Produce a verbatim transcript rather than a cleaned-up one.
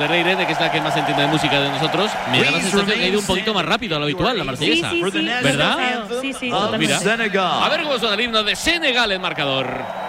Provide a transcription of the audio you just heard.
verdad, Irene, que es la que más entiende de música de nosotros, me da la sensación que ha ido un poquito más rápido a lo habitual, la marsellesa. Sí, sí, sí. ¿Verdad? Sí, sí. Ah, mira. Senegal. A ver cómo suena el himno de Senegal en marcador.